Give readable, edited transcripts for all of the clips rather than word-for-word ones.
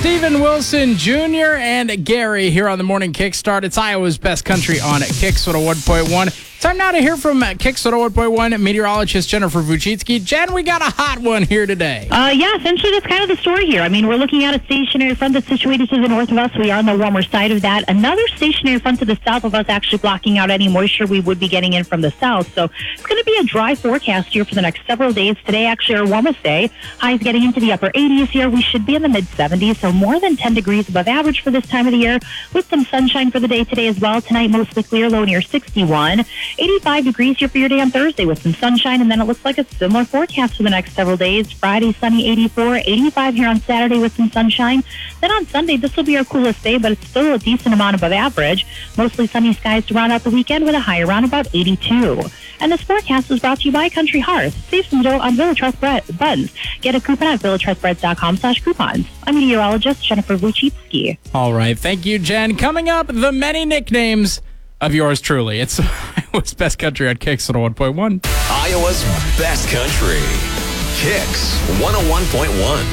Steven Wilson Jr. and Gary here on the Morning Kickstart. It's Iowa's best country on Kicks 101.1. Time now to hear from Kicks 101.1 meteorologist Jennifer Vuchitsky. Jen, we got a hot one here today. Yeah, essentially that's kind of the story here. I mean, we're looking at a stationary front that's situated to the north of us. We are on the warmer side of that. Another stationary front to the south of us actually blocking out any moisture we would be getting in from the south. So it's going to be a dry forecast here for the next several days. Today, actually, our warmest day. Highs getting into the upper 80s here. We should be in the mid-70s, so more than 10 degrees above average for this time of the year, with some sunshine for the day today as well. Tonight, mostly clear, low near 61. 85 degrees here for your day on Thursday with some sunshine, and then it looks like a similar forecast for the next several days. Friday, sunny, 84. 85 here on Saturday with some sunshine. Then on Sunday, this will be our coolest day, but it's still a decent amount above average. Mostly sunny skies to round out the weekend with a high around about 82. And this forecast is brought to you by Country Hearth. Save some dough on Village Hearth buns. Get a coupon at villagehearthbreads.com/coupons. I'm meteorologist Jennifer Vuchitsky. All right. Thank you, Jen. Coming up, the many nicknames of yours truly. It's Iowa's best country on Kicks 101.1. Iowa's best country. Kicks 101.1.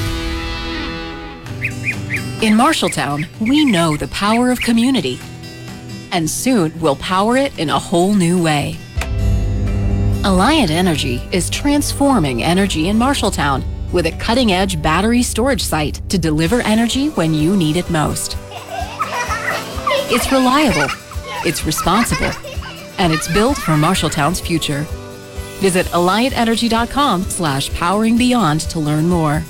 In Marshalltown, we know the power of community. And soon we'll power it in a whole new way. Alliant Energy is transforming energy in Marshalltown with a cutting-edge battery storage site to deliver energy when you need it most. It's reliable, it's responsible, and it's built for Marshalltown's future. Visit AlliantEnergy.com/poweringbeyond to learn more.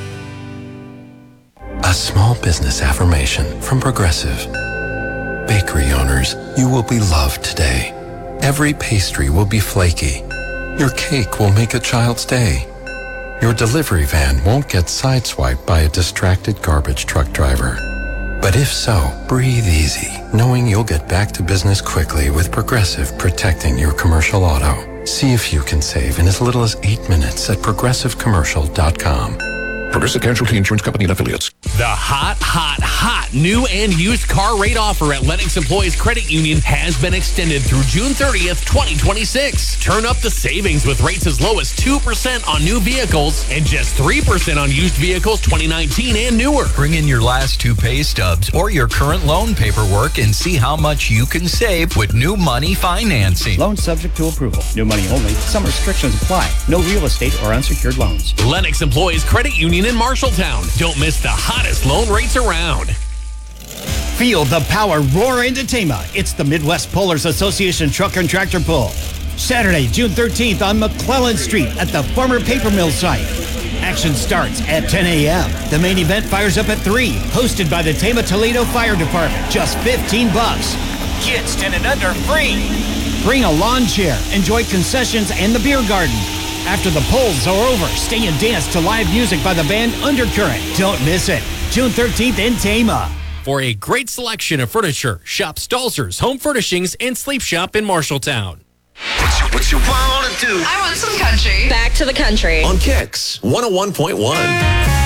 A small business affirmation from Progressive. Bakery owners, you will be loved today. Every pastry will be flaky. Your cake will make a child's day. Your delivery van won't get sideswiped by a distracted garbage truck driver. But if so, breathe easy, knowing you'll get back to business quickly with Progressive protecting your commercial auto. See if you can save in as little as 8 minutes at progressivecommercial.com. Progressive Casualty Insurance Company and Affiliates. The hot new and used car rate offer at Lennox Employees Credit Union has been extended through June 30th, 2026. Turn up the savings with rates as low as 2% on new vehicles and just 3% on used vehicles 2019 and newer. Bring in your last 2 pay stubs or your current loan paperwork and see how much you can save with new money financing. Loan subject to approval. New money only. Some restrictions apply. No real estate or unsecured loans. Lennox Employees Credit Union in Marshalltown. Don't miss the hottest loan rates around. Feel the power roar into Tama. It's the Midwest Pullers Association Truck and Tractor Pull. Saturday, June 13th on McClellan Street at the former paper mill site. Action starts at 10 a.m. The main event fires up at 3, hosted by the Tama Toledo Fire Department. Just $15. Kids 10 and under free. Bring a lawn chair, enjoy concessions and the beer garden. After the polls are over, stay and dance to live music by the band Undercurrent. Don't miss it. June 13th in Tama. For a great selection of furniture, shop Stalzer's Home Furnishings and Sleep Shop in Marshalltown. What you wanna do? I want some country. Back to the country. On Kicks 101.1.